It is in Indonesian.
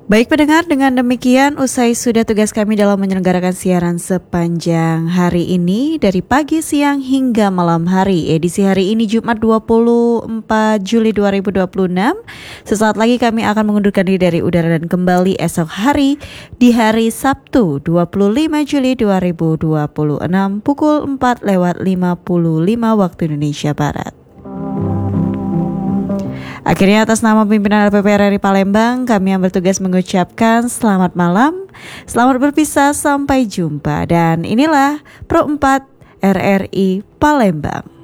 Baik pendengar, dengan demikian usai sudah tugas kami dalam menyelenggarakan siaran sepanjang hari ini dari pagi, siang hingga malam hari. Edisi hari ini Jumat 24 Juli 2026. Sesaat lagi kami akan mengundurkan diri dari udara dan kembali esok hari di hari Sabtu 25 Juli 2026 pukul 4:55 waktu Indonesia Barat. Akhirnya atas nama pimpinan LPP RRI Palembang, kami yang bertugas mengucapkan selamat malam, selamat berpisah, sampai jumpa. Dan inilah Pro 4 RRI Palembang.